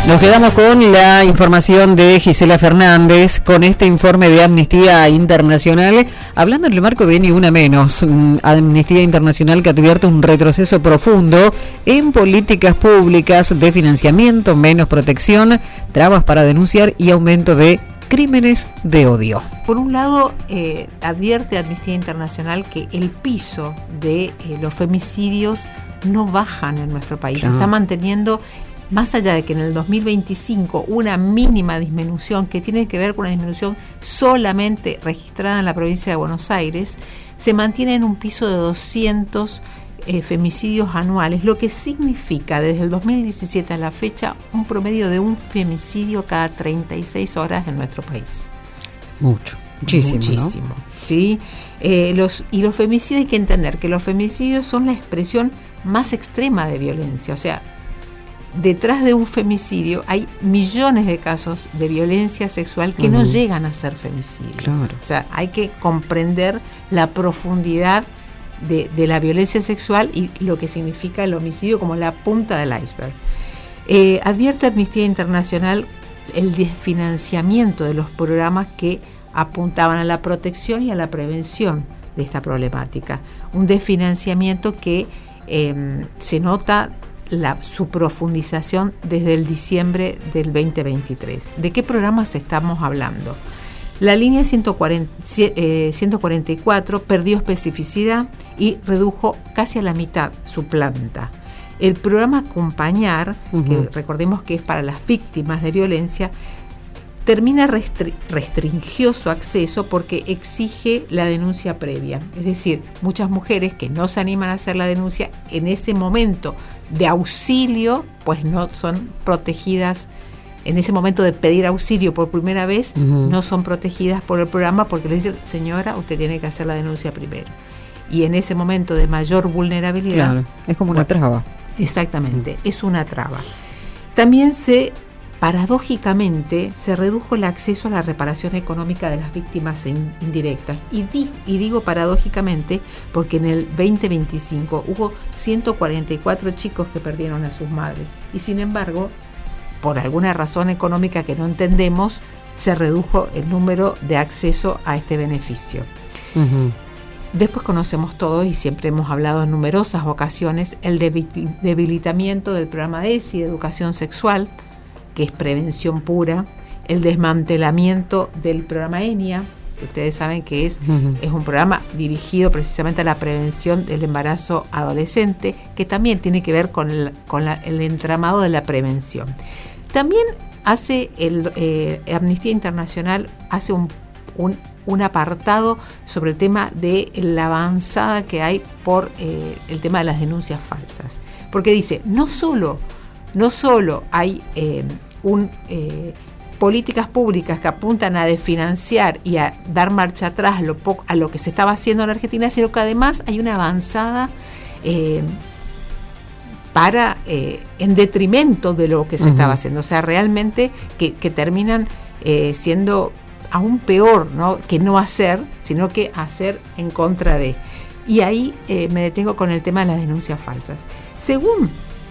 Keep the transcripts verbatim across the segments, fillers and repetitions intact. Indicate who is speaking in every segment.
Speaker 1: Nos quedamos con la información de Gisela Fernández, con este informe de Amnistía Internacional, hablando en el marco de Ni Una Menos. Amnistía Internacional que advierte un retroceso profundo en políticas públicas de financiamiento, menos protección, trabas para denunciar y aumento de crímenes de odio.
Speaker 2: Por un lado, eh, advierte Amnistía Internacional que el piso de eh, los femicidios no bajan en nuestro país,
Speaker 1: Claro.
Speaker 2: se está manteniendo. Más allá de que en el dos mil veinticinco una mínima disminución que tiene que ver con una disminución solamente registrada en la provincia de Buenos Aires, se mantiene en un piso de doscientos eh, femicidios anuales, lo que significa desde el dos mil diecisiete a la fecha un promedio de un femicidio cada treinta y seis horas en nuestro país.
Speaker 1: Mucho, muchísimo,
Speaker 2: Muchísimo,
Speaker 1: ¿no?
Speaker 2: ¿sí? Eh, los, y los femicidios, hay que entender que los femicidios son la expresión más extrema de violencia, o sea, detrás de un femicidio hay millones de casos de violencia sexual que uh-huh. no llegan a ser femicidio.
Speaker 1: Claro.
Speaker 2: O sea, hay que comprender la profundidad de, de la violencia sexual y lo que significa el homicidio como la punta del iceberg. Eh, advierte Amnistía Internacional el desfinanciamiento de los programas que apuntaban a la protección y a la prevención de esta problemática. Un desfinanciamiento que eh, se nota La, su profundización desde el diciembre del veinte veintitrés. ¿De qué programas estamos hablando? La línea ciento cuarenta, eh, ciento cuarenta y cuatro perdió especificidad y redujo casi a la mitad su planta. El programa Acompañar, uh-huh. que recordemos que es para las víctimas de violencia, termina restri- restringió su acceso porque exige la denuncia previa. Es decir, muchas mujeres que no se animan a hacer la denuncia en ese momento de auxilio, pues no son protegidas. En ese momento de pedir auxilio por primera vez, uh-huh. no son protegidas por el programa porque le dicen, señora, usted tiene que hacer la denuncia primero. Y en ese momento de mayor vulnerabilidad...
Speaker 1: Claro, es como una bueno, traba.
Speaker 2: Exactamente, uh-huh. es una traba. También se... Paradójicamente, se redujo el acceso a la reparación económica de las víctimas in- indirectas. Y, di, y digo paradójicamente porque en el veinte veinticinco hubo ciento cuarenta y cuatro chicos que perdieron a sus madres. Y sin embargo, por alguna razón económica que no entendemos, se redujo el número de acceso a este beneficio. Uh-huh. Después conocemos todo y siempre hemos hablado en numerosas ocasiones el debil- debilitamiento del programa E S I de educación sexual, que es prevención pura, el desmantelamiento del programa ENIA, que ustedes saben que es, uh-huh. es un programa dirigido precisamente a la prevención del embarazo adolescente, que también tiene que ver con el, con la, el entramado de la prevención. También hace el eh, Amnistía Internacional hace un, un, un apartado sobre el tema de la avanzada que hay por eh, el tema de las denuncias falsas, porque dice, no solo No solo hay eh, un, eh, políticas públicas que apuntan a desfinanciar y a dar marcha atrás a lo, po- a lo que se estaba haciendo en Argentina, sino que además hay una avanzada eh, para eh, en detrimento de lo que se uh-huh. estaba haciendo. O sea, realmente que, que terminan eh, siendo aún peor, ¿no? Que no hacer, sino que hacer en contra de. Y ahí eh, me detengo con el tema de las denuncias falsas. Según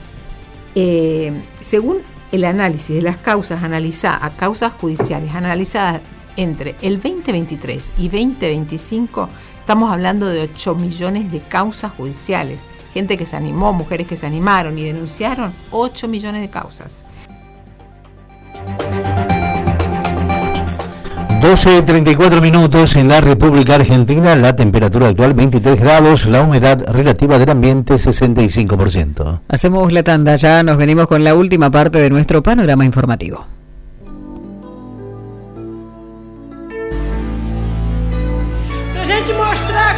Speaker 2: Eh, según el análisis de las causas analizadas, causas judiciales analizadas entre el veinte veintitrés y veinte veinticinco, estamos hablando de ocho millones de causas judiciales. Gente que se animó, mujeres que se animaron y denunciaron, ocho millones de causas.
Speaker 3: doce treinta y cuatro minutos en la República Argentina, la temperatura actual veintitrés grados, la humedad relativa del ambiente sesenta y cinco por ciento.
Speaker 1: Hacemos la tanda, ya nos venimos con la última parte de nuestro panorama informativo.
Speaker 4: Pra gente mostrar